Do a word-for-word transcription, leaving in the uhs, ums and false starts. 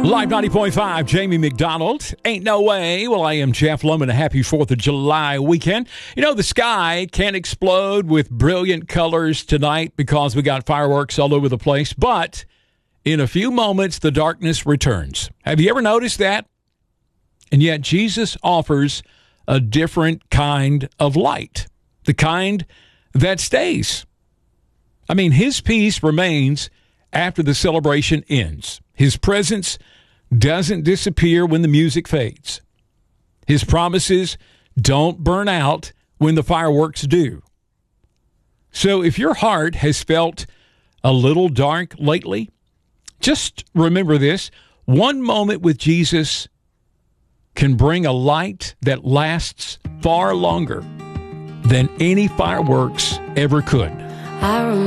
Live ninety point five, Jamie McDonald. Ain't no way. Well, I am Jeff Lohman. A happy fourth of July weekend. You know, the sky can explode with brilliant colors tonight because we got fireworks all over the place. But in a few moments, the darkness returns. Have you ever noticed that? And yet Jesus offers a different kind of light, the kind that stays. I mean, his peace remains after the celebration ends. His presence doesn't disappear when the music fades. His promises don't burn out when the fireworks do. So if your heart has felt a little dark lately, just remember this. One moment with Jesus can bring a light that lasts far longer than any fireworks ever could. I